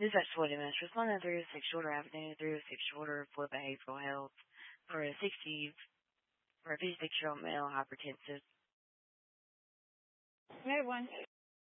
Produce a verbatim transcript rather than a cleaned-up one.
This is actually Miss Responding three oh six Shorter Avenue, three oh six Shorter for behavioral health for a sixty for a fifty-six year old male hypertensive. Good one.